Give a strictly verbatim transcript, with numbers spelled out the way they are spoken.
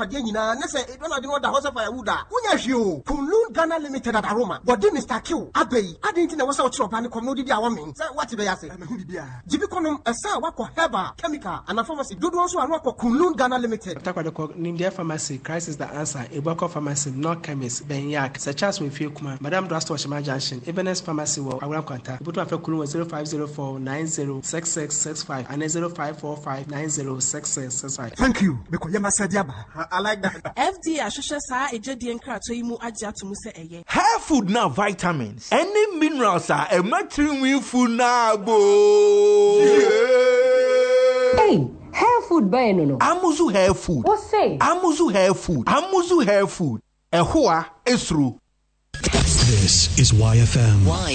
yapadia nyina na se do na de no da house firewood a wonya hweo Kunlun Ghana Limited at Aroma body Mister Q abei adenti na wo se wo chiro ba ne kom no di dia wo men say what be ya say na hu bibia jibi konom esa wakọ heba chemical and pharmacy dodo nso anu akọ Kunlun Ghana Limited takwa de ko Nimdia Pharmacy crisis the answer Eboko Pharmacy no chemist Benyak such as we feel kuma Madam Drasto Shima Junction Ebenes Pharmacy wo awra kwanta ibutu afa Kunlun zero five zero four nine zero six six six five and zero five four five nine zero six six six five. Thank you because yema sadia ba I like that. F D A hwehwe saa ejedi nkrato yi mu agye atomu se eye hair food now vitamins any minerals are a matrimony food now bo. Hey, hair food buy no no. Amuzu hair food. What say? Amuzu hair food. Amuzu hair food. Ehua esru. This is Y F M.